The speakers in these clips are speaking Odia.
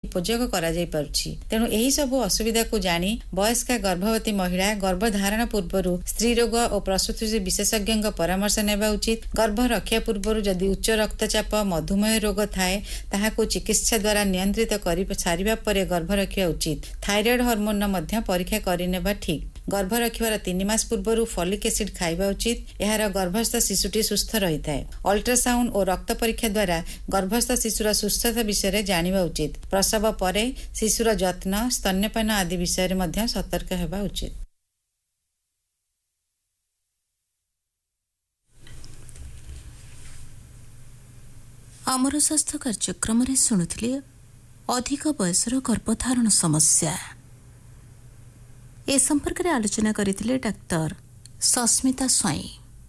ଉପଯୋଗ କରାଯାଇ ପାରୁଛି। ତେଣୁ ଏହି ସବୁ ଅସୁବିଧାକୁ ଜାଣି ବୟସ୍କା ଗର୍ଭବତୀ ମହିଳା ଗର୍ଭଧାରଣ ପୂର୍ବରୁ ସ୍ତ୍ରୀ ରୋଗ ଓ ପ୍ରସୂତି ବିଶେଷଜ୍ଞଙ୍କ ପରାମର୍ଶ ନେବା ଉଚିତ। ଗର୍ଭ ରଖିବା ପୂର୍ବରୁ ଯଦି ଉଚ୍ଚ ରକ୍ତଚାପ ମଧୁମେହ ରୋଗ ଥାଏ ତାହାକୁ ଚିକିତ୍ସା ଦ୍ୱାରା ନିୟନ୍ତ୍ରିତ କରି ସାରିବା ପରେ ଗର୍ଭ ରଖିବା ଉଚିତ। ଥାଇରଏଡ୍ ହର୍ମୋନର ମଧ୍ୟ ପରୀକ୍ଷା କରିନେବା ଠିକ୍। ଗର୍ଭ ରଖିବାର 3 ମାସ ପୂର୍ବରୁ ଫଲିକ୍ ଏସିଡ୍ ଖାଇବା ଉଚିତ। ଏହାର ଗର୍ଭସ୍ଥ ଶିଶୁଟି ସୁସ୍ଥ ରହିଥାଏ। ଅଲ୍ଟ୍ରାସାଉଣ୍ଡ ଓ ରକ୍ତ ପରୀକ୍ଷା ଦ୍ୱାରା ଗର୍ଭସ୍ଥ ଶିଶୁର ସୁସ୍ଥତା ବିଷୟରେ ଜାଣିବା ଉଚିତ। ପ୍ରସବ ପରେ ଶିଶୁର ଯତ୍ନ ସ୍ତନ୍ୟପାନ ଆଦି ବିଷୟରେ ମଧ୍ୟ ସତର୍କ ହେବା ଉଚିତ। ଆମର ସ୍ୱାସ୍ଥ୍ୟ କାର୍ଯ୍ୟକ୍ରମରେ ଶୁଣୁଥିଲେ ଅଧିକ ବୟସର ଗର୍ଭଧାରଣ ସମସ୍ୟା। ଏ ସମ୍ପର୍କରେ ଆଲୋଚନା କରିଥିଲେ ଡାକ୍ତର ସସ୍ମିତା ସ୍ୱାଇଁ।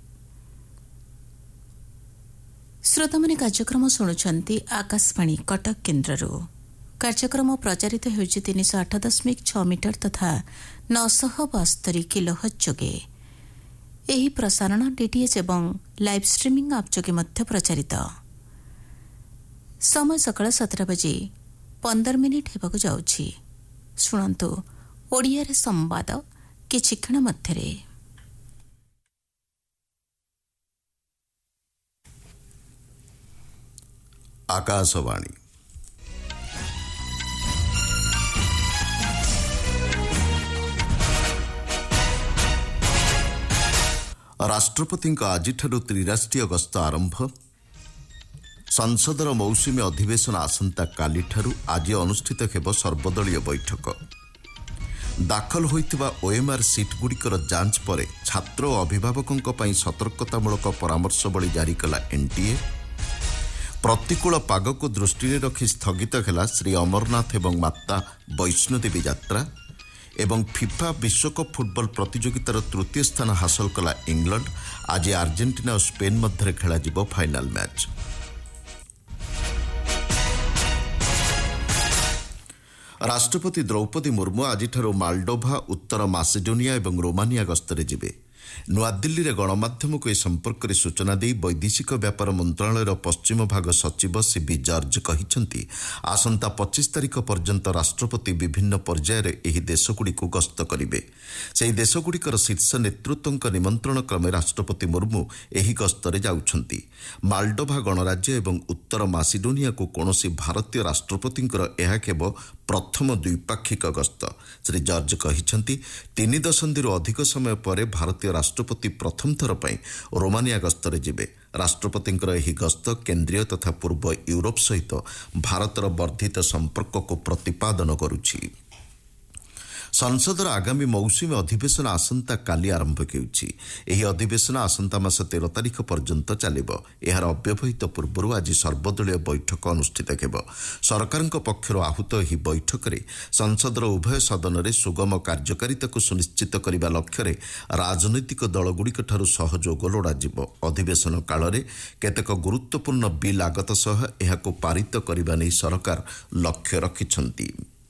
ଶ୍ରୋତାମାନେ କାର୍ଯ୍ୟକ୍ରମ ଶୁଣୁଛନ୍ତି ଆକାଶବାଣୀ କଟକ କେନ୍ଦ୍ରରୁ। କାର୍ଯ୍ୟକ୍ରମ ପ୍ରଚାରିତ ହେଉଛି 308.6 ମିଟର ତଥା 972 କିଲୋହର୍ଟ୍ଜ ଯୋଗେ। ଏହି ପ୍ରସାରଣ ଡିଟିଏଚ୍ ଏବଂ ଲାଇଭ୍ ଷ୍ଟ୍ରିମିଂ ଆପ୍ ଯୋଗେ ମଧ୍ୟ ପ୍ରଚାରିତ। ସମୟ ସକାଳ 7:15 ହେବାକୁ ଯାଉଛି। ଶୁଣନ୍ତୁ ଓଡ଼ିଆରେ ସମ୍ବାଦ କିଛି କ୍ଷଣ ମଧ୍ୟରେ। ଆକାଶବାଣୀ ରାଷ୍ଟ୍ରପତିଙ୍କ ଆଜିଠାରୁ ତ୍ରିରାଷ୍ଟ୍ରୀୟ ଗସ୍ତ ଆରମ୍ଭ। ସଂସଦର ମୌସୁମୀ ଅଧିବେଶନ ଆସନ୍ତାକାଲିଠାରୁ ଆଜି ଅନୁଷ୍ଠିତ ହେବ ସର୍ବଦଳୀୟ ବୈଠକ। ଦାଖଲ ହୋଇଥିବା ଓଏମ୍ଆର୍ ସିଟ୍ଗୁଡ଼ିକର ଯାଞ୍ଚ ପରେ ଛାତ୍ର ଓ ଅଭିଭାବକଙ୍କ ପାଇଁ ସତର୍କତାମୂଳକ ପରାମର୍ଶବଳୀ ଜାରି କଲା ଏନ୍ଟିଏ। ପ୍ରତିକୂଳ ପାଗକୁ ଦୃଷ୍ଟିରେ ରଖି ସ୍ଥଗିତ ହେଲା ଶ୍ରୀ ଅମରନାଥ ଏବଂ ମାତା ବୈଷ୍ଣୋଦେବୀ ଯାତ୍ରା। ଏବଂ ଫିଫା ବିଶ୍ୱକପ୍ ଫୁଟବଲ ପ୍ରତିଯୋଗିତାର ତୃତୀୟ ସ୍ଥାନ ହାସଲ କଲା ଇଂଲଣ୍ଡ। ଆଜି ଆର୍ଜେଣ୍ଟିନା ଓ ସ୍ପେନ୍ ମଧ୍ୟରେ ଖେଳାଯିବ ଫାଇନାଲ ମ୍ୟାଚ୍। ରାଷ୍ଟ୍ରପତି ଦ୍ରୌପଦୀ ମୁର୍ମୁ ଆଜିଠାରୁ ମାଲଡୋଭା, ଉତ୍ତର ମାସିଡୋନିଆ ଏବଂ ରୋମାନିଆ ଗସ୍ତରେ ଯିବେ। ନୂଆଦିଲ୍ଲୀରେ ଗଣମାଧ୍ୟମକୁ ଏ ସମ୍ପର୍କରେ ସୂଚନା ଦେଇ ବୈଦେଶିକ ବ୍ୟାପାର ମନ୍ତ୍ରଣାଳୟର ପଶ୍ଚିମ ଭାଗ ସଚିବ ସିବି ଜର୍ଜ କହିଛନ୍ତି, ଆସନ୍ତା 25 ତାରିଖ ପର୍ଯ୍ୟନ୍ତ ରାଷ୍ଟ୍ରପତି ବିଭିନ୍ନ ପର୍ଯ୍ୟାୟରେ ଏହି ଦେଶଗୁଡ଼ିକୁ ଗସ୍ତ କରିବେ। ସେହି ଦେଶଗୁଡ଼ିକର ଶୀର୍ଷ ନେତୃତ୍ୱଙ୍କ ନିମନ୍ତ୍ରଣ କ୍ରମେ ରାଷ୍ଟ୍ରପତି ମୁର୍ମୁ ଏହି ଗସ୍ତରେ ଯାଉଛନ୍ତି। ମାଲଡୋଭା ଗଣରାଜ୍ୟ ଏବଂ ଉତ୍ତର ମାସିଡୋନିଆକୁ କୌଣସି ଭାରତୀୟ ରାଷ୍ଟ୍ରପତିଙ୍କର ଏହା କେବ ପ୍ରଥମ ଦ୍ୱିପାକ୍ଷିକ ଗସ୍ତ। ଶ୍ରୀ ଜର୍ଜ କହିଛନ୍ତି, 3 ଦଶନ୍ଧିରୁ ଅଧିକ ସମୟ ପରେ ଭାରତୀୟ ରାଷ୍ଟ୍ରପତି ପ୍ରଥମ ଥର ପାଇଁ ରୋମାନିଆ ଗସ୍ତରେ ଯିବେ। ରାଷ୍ଟ୍ରପତିଙ୍କର ଏହି ଗସ୍ତ କେନ୍ଦ୍ରୀୟ ତଥା ପୂର୍ବ ୟୁରୋପ ସହିତ ଭାରତର ବର୍ଦ୍ଧିତ ସମ୍ପର୍କକୁ ପ୍ରତିପାଦନ କରୁଛି। ସଂସଦର ଆଗାମୀ ମୌସୁମୀ ଅଧିବେଶନ ଆସନ୍ତାକାଲି ଆରମ୍ଭ ହେଉଛି। ଏହି ଅଧିବେଶନ ଆସନ୍ତା ମାସ 13 ତାରିଖ ପର୍ଯ୍ୟନ୍ତ ଚାଲିବ। ଏହାର ଅବ୍ୟବହିତ ପୂର୍ବରୁ ଆଜି ସର୍ବଦଳୀୟ ବୈଠକ ଅନୁଷ୍ଠିତ ହେବ। ସରକାରଙ୍କ ପକ୍ଷରୁ ଆହୁତ ଏହି ବୈଠକରେ ସଂସଦର ଉଭୟ ସଦନରେ ସୁଗମ କାର୍ଯ୍ୟକାରିତାକୁ ସୁନିଶ୍ଚିତ କରିବା ଲକ୍ଷ୍ୟରେ ରାଜନୈତିକ ଦଳଗୁଡ଼ିକଠାରୁ ସହଯୋଗ ଲୋଡ଼ାଯିବ। ଅଧିବେଶନ କାଳରେ କେତେକ ଗୁରୁତ୍ୱପୂର୍ଣ୍ଣ ବିଲ୍ ଆଗତ ସହ ଏହାକୁ ପାରିତ କରିବା ନେଇ ସରକାର ଲକ୍ଷ୍ୟ ରଖିଛନ୍ତି।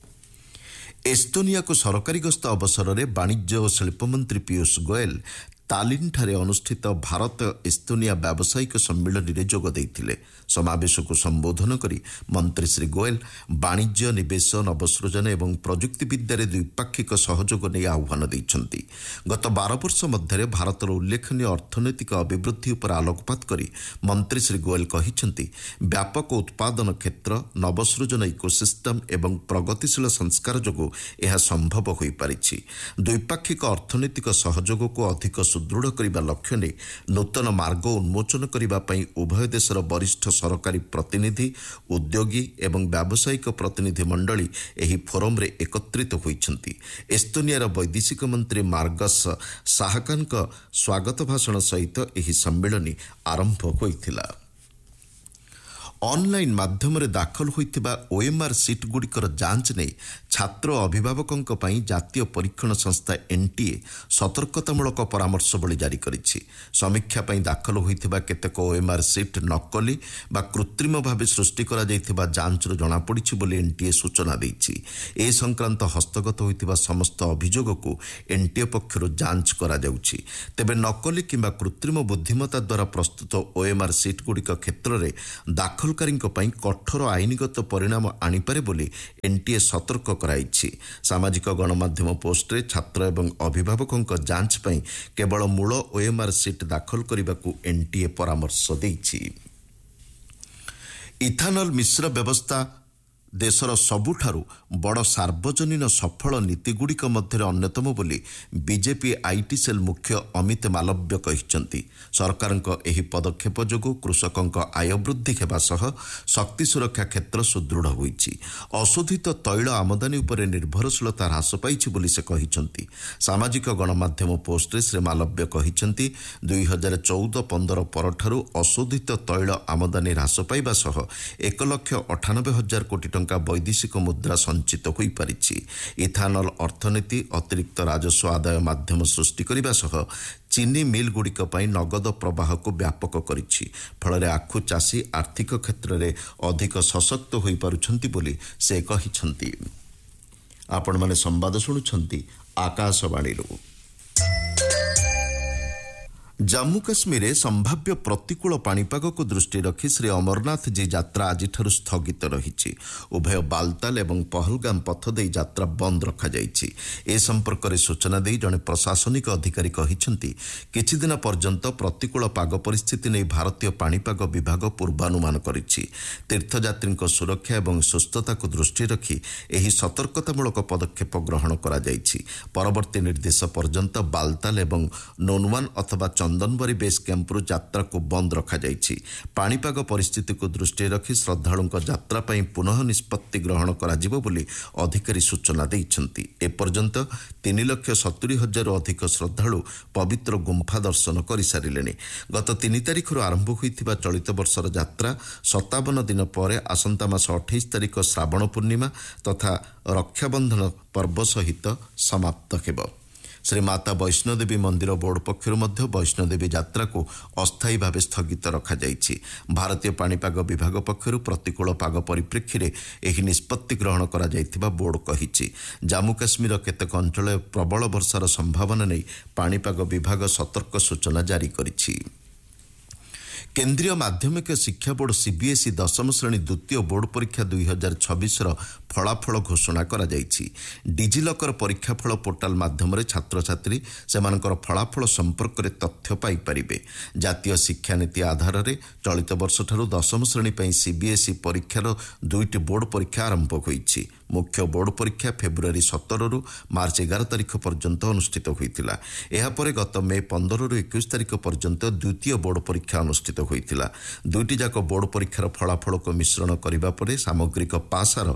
ଏସ୍ତୋନିଆକୁ ସରକାରୀ ଗସ୍ତ ଅବସରରେ ବାଣିଜ୍ୟ ଓ ଶିଳ୍ପମନ୍ତ୍ରୀ ପୀୟୂଷ ଗୋଏଲ ତାଲିନ୍ଠାରେ ଅନୁଷ୍ଠିତ ଭାରତ ଏସ୍ତୋନିଆ ବ୍ୟାବସାୟିକ ସମ୍ମିଳନୀରେ ଯୋଗ ଦେଇଥିଲେ। ସମାବେଶକୁ ସମ୍ବୋଧନ କରି ମନ୍ତ୍ରୀ ଶ୍ରୀ ଗୋଏଲ ବାଣିଜ୍ୟ, ନିବେଶ, ନବସୃଜନ ଏବଂ ପ୍ରଯୁକ୍ତିବିଦ୍ୟାରେ ଦ୍ୱିପାକ୍ଷିକ ସହଯୋଗ ନେଇ ଆହ୍ୱାନ ଦେଇଛନ୍ତି। ଗତ 12 ବର୍ଷ ମଧ୍ୟରେ ଭାରତର ଉଲ୍ଲେଖନୀୟ ଅର୍ଥନୈତିକ ଅଭିବୃଦ୍ଧି ଉପରେ ଆଲୋକପାତ କରି ମନ୍ତ୍ରୀ ଶ୍ରୀ ଗୋଏଲ କହିଛନ୍ତି, ବ୍ୟାପକ ଉତ୍ପାଦନ କ୍ଷେତ୍ର, ନବସୃଜନ ଇକୋସିଷ୍ଟମ ଏବଂ ପ୍ରଗତିଶୀଳ ସଂସ୍କାର ଯୋଗୁଁ ଏହା ସମ୍ଭବ ହୋଇପାରିଛି। ଦ୍ୱିପାକ୍ଷିକ ଅର୍ଥନୈତିକ ସହଯୋଗକୁ ଅଧିକ ସୁଦୃଢ଼ କରିବା ଲକ୍ଷ୍ୟ ନେଇ ନୂତନ ମାର୍ଗ ଉନ୍ମୋଚନ କରିବା ପାଇଁ ଉଭୟ ଦେଶର ବରିଷ୍ଠ ସରକାରୀ ପ୍ରତିନିଧି, ଉଦ୍ୟୋଗୀ ଏବଂ ବ୍ୟାବସାୟିକ ପ୍ରତିନିଧି ମଣ୍ଡଳୀ ଏହି ଫୋରମରେ ଏକତ୍ରିତ ହୋଇଛନ୍ତି। ଏସ୍ତୋନିଆର ବୈଦେଶିକ ମନ୍ତ୍ରୀ ମାର୍ଗସ୍ ସାହାକାଙ୍କ ସ୍ୱାଗତ ଭାଷଣ ସହିତ ଏହି ସମ୍ମିଳନୀ ଆରମ୍ଭ ହୋଇଥିଲା। ଅନଲାଇନ୍ ମାଧ୍ୟମରେ ଦାଖଲ ହୋଇଥିବା ଓଏମ୍ଆର୍ ସିଟ୍ଗୁଡ଼ିକର ଯାଞ୍ଚ ନେଇ ଛାତ୍ର ଓ ଅଭିଭାବକଙ୍କ ପାଇଁ ଜାତୀୟ ପରୀକ୍ଷଣ ସଂସ୍ଥା ଏନ୍ଟିଏ ସତର୍କତାମୂଳକ ପରାମର୍ଶବଳୀ ଜାରି କରିଛି। ସମୀକ୍ଷା ପାଇଁ ଦାଖଲ ହୋଇଥିବା କେତେକ ଓଏମ୍ଆର୍ ସିଟ୍ ନକଲି ବା କୃତ୍ରିମ ଭାବେ ସୃଷ୍ଟି କରାଯାଇଥିବା ଯାଞ୍ଚରୁ ଜଣାପଡ଼ିଛି ବୋଲି ଏନ୍ଟିଏ ସୂଚନା ଦେଇଛି। ଏ ସଂକ୍ରାନ୍ତ ହସ୍ତଗତ ହୋଇଥିବା ସମସ୍ତ ଅଭିଯୋଗକୁ ଏନ୍ଟିଏ ପକ୍ଷରୁ ଯାଞ୍ଚ କରାଯାଉଛି। ତେବେ ନକଲି କିମ୍ବା କୃତ୍ରିମ ବୁଦ୍ଧିମତ୍ତା ଦ୍ୱାରା ପ୍ରସ୍ତୁତ ଓଏମ୍ଆର୍ ସିଟ୍ଗୁଡ଼ିକ କ୍ଷେତ୍ରରେ ଦାଖଲ ଦଖଲକାରୀଙ୍କ ପାଇଁ କଠୋର ଆଇନଗତ ପରିଣାମ ଆଣିପାରେ ବୋଲି ଏନ୍ଟିଏ ସତର୍କ କରାଇଛି। ସାମାଜିକ ଗଣମାଧ୍ୟମ ପୋଷ୍ଟରେ ଛାତ୍ର ଏବଂ ଅଭିଭାବକଙ୍କ ଯାଞ୍ଚ ପାଇଁ କେବଳ ମୂଳ ଓଏମ୍ଆର୍ ସିଟ୍ ଦାଖଲ କରିବାକୁ ଏନ୍ଟିଏ ପରାମର୍ଶ ଦେଇଛି। ଇଥାନଲ ମିଶ୍ର ବ୍ୟବସ୍ଥା ଦେଶର ସବୁଠାରୁ ବଡ଼ ସାର୍ବଜନୀନ ସଫଳ ନୀତିଗୁଡ଼ିକ ମଧ୍ୟରେ ଅନ୍ୟତମ ବୋଲି ବିଜେପି ଆଇଟି ସେଲ୍ ମୁଖ୍ୟ ଅମିତ ମାଲବ୍ୟ କହିଛନ୍ତି। ସରକାରଙ୍କ ଏହି ପଦକ୍ଷେପ ଯୋଗୁଁ କୃଷକଙ୍କ ଆୟ ବୃଦ୍ଧି ହେବା ସହ ଶକ୍ତି ସୁରକ୍ଷା କ୍ଷେତ୍ର ସୁଦୃଢ଼ ହୋଇଛି। ଅଶୋଧିତ ତୈଳ ଆମଦାନୀ ଉପରେ ନିର୍ଭରଶୀଳତା ହ୍ରାସ ପାଇଛି ବୋଲି ସେ କହିଛନ୍ତି। ସାମାଜିକ ଗଣମାଧ୍ୟମ ପୋଷ୍ଟରେ ଶ୍ରୀ ମାଲବ୍ୟ କହିଛନ୍ତି 2014-15 ପରଠାରୁ ଅଶୋଧିତ ତୈଳ ଆମଦାନୀ ହ୍ରାସ ପାଇବା ସହ 1,98,000 କୋଟି ଟଙ୍କା ବୈଦେଶିକ ମୁଦ୍ରା ସଞ୍ଚିତ ହୋଇପାରିଛି। ଇଥାନଲ ଅର୍ଥନୀତି ଅତିରିକ୍ତ ରାଜସ୍ୱ ଆଦାୟ ମାଧ୍ୟମ ସୃଷ୍ଟି କରିବା ସହ ଚିନି ମିଲ୍ଗୁଡ଼ିକ ପାଇଁ ନଗଦ ପ୍ରବାହକୁ ବ୍ୟାପକ କରିଛି। ଫଳରେ ଆଖୁ ଚାଷୀ ଆର୍ଥିକ କ୍ଷେତ୍ରରେ ଅଧିକ ସଶକ୍ତ ହୋଇପାରୁଛନ୍ତି ବୋଲି ସେ କହିଛନ୍ତି। ଆପଣମାନେ ସମ୍ବାଦ ଶୁଣୁଛନ୍ତି ଆକାଶବାଣୀରୁ। ଜାମ୍ମୁ କାଶ୍ମୀରରେ ସମ୍ଭାବ୍ୟ ପ୍ରତିକୂଳ ପାଣିପାଗକୁ ଦୃଷ୍ଟି ରଖି ଶ୍ରୀ ଅମରନାଥଜୀ ଯାତ୍ରା ଆଜିଠାରୁ ସ୍ଥଗିତ ରହିଛି। ଉଭୟ ବାଲତାଲ ଏବଂ ପହଲଗାମ ପଥ ଦେଇ ଯାତ୍ରା ବନ୍ଦ ରଖାଯାଇଛି। ଏ ସମ୍ପର୍କରେ ସୂଚନା ଦେଇ ଜଣେ ପ୍ରଶାସନିକ ଅଧିକାରୀ କହିଛନ୍ତି, କିଛିଦିନ ପର୍ଯ୍ୟନ୍ତ ପ୍ରତିକୂଳ ପାଗ ପରିସ୍ଥିତି ନେଇ ଭାରତୀୟ ପାଣିପାଗ ବିଭାଗ ପୂର୍ବାନୁମାନ କରିଛି। ତୀର୍ଥଯାତ୍ରୀଙ୍କ ସୁରକ୍ଷା ଏବଂ ସୁସ୍ଥତାକୁ ଦୃଷ୍ଟିରେ ରଖି ଏହି ସତର୍କତାମୂଳକ ପଦକ୍ଷେପ ଗ୍ରହଣ କରାଯାଇଛି। ପରବର୍ତ୍ତୀ ନିର୍ଦ୍ଦେଶ ପର୍ଯ୍ୟନ୍ତ ବାଲତାଲ ଏବଂ ନୋନୱାନ ଅଥବା ଚନ୍ଦନବରୀ ବେସ୍ କ୍ୟାମ୍ପରୁ ଯାତ୍ରାକୁ ବନ୍ଦ ରଖାଯାଇଛି। ପାଣିପାଗ ପରିସ୍ଥିତିକୁ ଦୃଷ୍ଟିରେ ରଖି ଶ୍ରଦ୍ଧାଳୁଙ୍କ ଯାତ୍ରା ପାଇଁ ପୁନଃ ନିଷ୍ପତ୍ତି ଗ୍ରହଣ କରାଯିବ ବୋଲି ଅଧିକାରୀ ସୂଚନା ଦେଇଛନ୍ତି। ଏପର୍ଯ୍ୟନ୍ତ 3,70,000ରୁ ଅଧିକ ଶ୍ରଦ୍ଧାଳୁ ପବିତ୍ର ଗୁମ୍ଫା ଦର୍ଶନ କରିସାରିଲେଣି। ଗତ 3 ତାରିଖରୁ ଆରମ୍ଭ ହୋଇଥିବା ଚଳିତ ବର୍ଷର ଯାତ୍ରା 57 ଦିନ ପରେ ଆସନ୍ତା ମାସ 28 ତାରିଖ ଶ୍ରାବଣ ପୂର୍ଣ୍ଣିମା ତଥା ରକ୍ଷାବନ୍ଧନ ପର୍ବ ସହିତ ସମାପ୍ତ ହେବ। ଶ୍ରୀ ମାତା ବୈଷ୍ଣୋଦେବୀ ମନ୍ଦିର ବୋର୍ଡ ପକ୍ଷରୁ ମଧ୍ୟ ବୈଷ୍ଣୋଦେବୀ ଯାତ୍ରାକୁ ଅସ୍ଥାୟୀ ଭାବେ ସ୍ଥଗିତ ରଖାଯାଇଛି। ଭାରତୀୟ ପାଣିପାଗ ବିଭାଗ ପକ୍ଷରୁ ପ୍ରତିକୂଳ ପାଗ ପରିପ୍ରେକ୍ଷୀରେ ଏହି ନିଷ୍ପତ୍ତି ଗ୍ରହଣ କରାଯାଇଥିବା ବୋର୍ଡ କହିଛି। ଜାମ୍ମୁ କାଶ୍ମୀରର କେତେକ ଅଞ୍ଚଳରେ ପ୍ରବଳ ବର୍ଷାର ସମ୍ଭାବନା ନେଇ ପାଣିପାଗ ବିଭାଗ ସତର୍କ ସୂଚନା ଜାରି କରିଛି। କେନ୍ଦ୍ରୀୟ ମାଧ୍ୟମିକ ଶିକ୍ଷା ବୋର୍ଡ ସିବିଏସ୍ଇ 10ମ ଶ୍ରେଣୀ ଦ୍ୱିତୀୟ ବୋର୍ଡ ପରୀକ୍ଷା 2026ର ଫଳାଫଳ ଘୋଷଣା କରାଯାଇଛି। ଡିଜିଲକର ପରୀକ୍ଷାଫଳ ପୋର୍ଟାଲ ମାଧ୍ୟମରେ ଛାତ୍ରଛାତ୍ରୀ ସେମାନଙ୍କର ଫଳାଫଳ ସମ୍ପର୍କରେ ତଥ୍ୟ ପାଇପାରିବେ। ଜାତୀୟ ଶିକ୍ଷାନୀତି ଆଧାରରେ ଚଳିତ ବର୍ଷଠାରୁ 10ମ ଶ୍ରେଣୀ ପାଇଁ ସିବିଏସ୍ଇ ପରୀକ୍ଷାର 2ଟି ବୋର୍ଡ ପରୀକ୍ଷା ଆରମ୍ଭ ହୋଇଛି। ମୁଖ୍ୟ ବୋର୍ଡ ପରୀକ୍ଷା ଫେବୃଆରୀ 17ରୁ ମାର୍ଚ୍ଚ 11 ତାରିଖ ପର୍ଯ୍ୟନ୍ତ ଅନୁଷ୍ଠିତ ହୋଇଥିଲା। ଏହାପରେ ଗତ ମେ 15ରୁ 21 ତାରିଖ ପର୍ଯ୍ୟନ୍ତ ଦ୍ୱିତୀୟ ବୋର୍ଡ ପରୀକ୍ଷା ଅନୁଷ୍ଠିତ ହୋଇଥିଲା। ଦୁଇଟି ଯାକ ବୋର୍ଡ ପରୀକ୍ଷାର ଫଳାଫଳକୁ ମିଶ୍ରଣ କରିବା ପରେ ସାମଗ୍ରିକ ପାସ୍ ହାର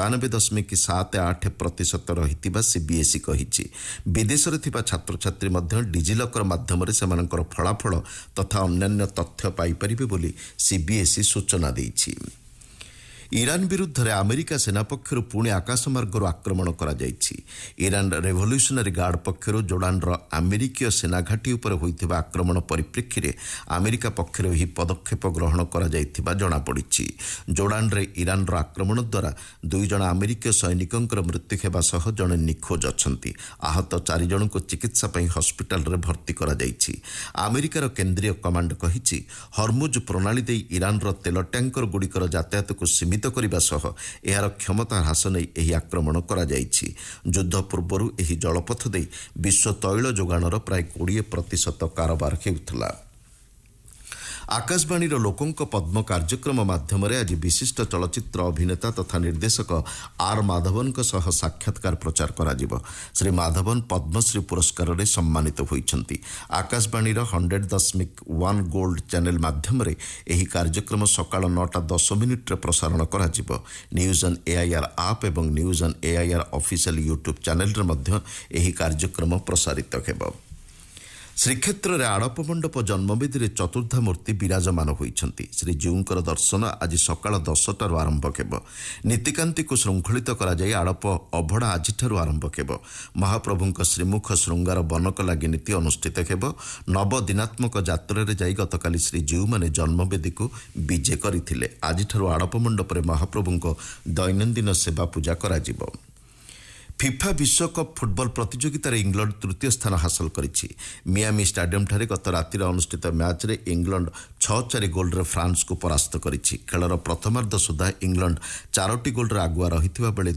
96.78% ରହିଥିବା ସିବିଏସ୍ଇ କହିଛି। ବିଦେଶରେ ଥିବା ଛାତ୍ରଛାତ୍ରୀ ମଧ୍ୟ ଡିଜିଲକର ମାଧ୍ୟମରେ ସେମାନଙ୍କର ଫଳାଫଳ ତଥା ଅନ୍ୟାନ୍ୟ ତଥ୍ୟ ପାଇପାରିବେ ବୋଲି ସିବିଏସ୍ଇ ସୂଚନା ଦେଇଛି। ଇରାନ ବିରୁଦ୍ଧରେ ଆମେରିକା ସେନା ପକ୍ଷରୁ ପୁଣି ଆକାଶମାର୍ଗରୁ ଆକ୍ରମଣ କରାଯାଇଛି। ଇରାନ ରେଭଲ୍ୟୁସନାରୀ ଗାର୍ଡ ପକ୍ଷରୁ ଜୋର୍ଡାନର ଆମେରିକୀୟ ସେନାଘାଟି ଉପରେ ହୋଇଥିବା ଆକ୍ରମଣ ପରିପ୍ରେକ୍ଷୀରେ ଆମେରିକା ପକ୍ଷରୁ ଏହି ପଦକ୍ଷେପ ଗ୍ରହଣ କରାଯାଇଥିବା ଜଣାପଡ଼ିଛି। ଜୋର୍ଡାନରେ ଇରାନର ଆକ୍ରମଣ ଦ୍ୱାରା 2 ଜଣ ଆମେରିକୀୟ ସୈନିକଙ୍କର ମୃତ୍ୟୁ ହେବା ସହ ଜଣେ ନିଖୋଜ ଅଛନ୍ତି। ଆହତ 4 ଜଣଙ୍କୁ ଚିକିତ୍ସା ପାଇଁ ହସ୍ପିଟାଲରେ ଭର୍ତ୍ତି କରାଯାଇଛି। ଆମେରିକାର କେନ୍ଦ୍ରୀୟ କମାଣ୍ଡ କହିଛି, ହର୍ମୁଜ ପ୍ରଣାଳୀ ଦେଇ ଇରାନର ତେଲ ଟ୍ୟାଙ୍କରଗୁଡ଼ିକର ଯାତାୟାତକୁ ସୀମିତ କରିବା ସହ ଏହାର କ୍ଷମତା ହ୍ରାସ ନେଇ ଏହି ଆକ୍ରମଣ କରାଯାଇଛି। ଯୁଦ୍ଧ ପୂର୍ବରୁ ଏହି ଜଳପଥ ଦେଇ ବିଶ୍ୱ ତୈଳ ଯୋଗାଣର ପ୍ରାୟ 20% କାରବାର ହେଉଥିଲା। ଆକାଶବାଣୀର ଲୋକଙ୍କ ପଦ୍ମ କାର୍ଯ୍ୟକ୍ରମ ମାଧ୍ୟମରେ ଆଜି ବିଶିଷ୍ଟ ଚଳଚ୍ଚିତ୍ର ଅଭିନେତା ତଥା ନିର୍ଦ୍ଦେଶକ ଆର୍ ମାଧବନଙ୍କ ସହ ସାକ୍ଷାତକାର ପ୍ରଚାର କରାଯିବ। ଶ୍ରୀ ମାଧବନ ପଦ୍ମଶ୍ରୀ ପୁରସ୍କାରରେ ସମ୍ମାନିତ ହୋଇଛନ୍ତି। ଆକାଶବାଣୀର 100.1 ଗୋଲ୍ଡ ଚ୍ୟାନେଲ ମାଧ୍ୟମରେ ଏହି କାର୍ଯ୍ୟକ୍ରମ ସକାଳ 9:10 ପ୍ରସାରଣ କରାଯିବ। ନ୍ୟୁଜ୍ ଅନ୍ ଏଆଇଆର୍ ଆପ୍ ଏବଂ news on AIR official YouTube ଚ୍ୟାନେଲରେ ମଧ୍ୟ ଏହି କାର୍ଯ୍ୟକ୍ରମ ପ୍ରସାରିତ ହେବ। ଶ୍ରୀକ୍ଷେତ୍ରରେ ଆଡ଼ପ ମଣ୍ଡପ ଜନ୍ମବେଦୀରେ ଚତୁର୍ଦ୍ଧା ମୂର୍ତ୍ତି ବିରାଜମାନ ହୋଇଛନ୍ତି। ଶ୍ରୀଜୀଉଙ୍କର ଦର୍ଶନ ଆଜି ସକାଳ 10ଟାରୁ ଆରମ୍ଭ ହେବ। ନୀତିକାନ୍ତିକୁ ଶୃଙ୍ଖଳିତ କରାଯାଇ ଆଡ଼ପ ଅଭଡ଼ା ଆଜିଠାରୁ ଆରମ୍ଭ ହେବ। ମହାପ୍ରଭୁଙ୍କ ଶ୍ରୀମୁଖ ଶୃଙ୍ଗାର ବନକ ଲାଗି ନୀତି ଅନୁଷ୍ଠିତ ହେବ। ନବଦିନାତ୍ମକ ଯାତ୍ରାରେ ଯାଇ ଗତକାଲି ଶ୍ରୀଜୀଉମାନେ ଜନ୍ମବେଦୀକୁ ବିଜେ କରିଥିଲେ। ଆଜିଠାରୁ ଆଡ଼ପ ମଣ୍ଡପରେ ମହାପ୍ରଭୁଙ୍କ ଦୈନନ୍ଦିନ ସେବା ପୂଜା କରାଯିବ। ଫିଫା ବିଶ୍ୱକପ୍ ଫୁଟବଲ ପ୍ରତିଯୋଗିତାରେ ଇଂଲଣ୍ଡ ତୃତୀୟ ସ୍ଥାନ ହାସଲ କରିଛି। ମିଆମି ଷ୍ଟାଡିୟମଠାରେ ଗତ ରାତିରେ ଅନୁଷ୍ଠିତ ମ୍ୟାଚ୍ରେ ଇଂଲଣ୍ଡ 6-4 ଗୋଲ୍ରେ ଫ୍ରାନ୍ସକୁ ପରାସ୍ତ କରିଛି। ଖେଳର ପ୍ରଥମାର୍ଦ୍ଧ ସୁଦ୍ଧା ଇଂଲଣ୍ଡ 4ଟି ଗୋଲ୍ରେ ଆଗୁଆ ରହିଥିବା ବେଳେ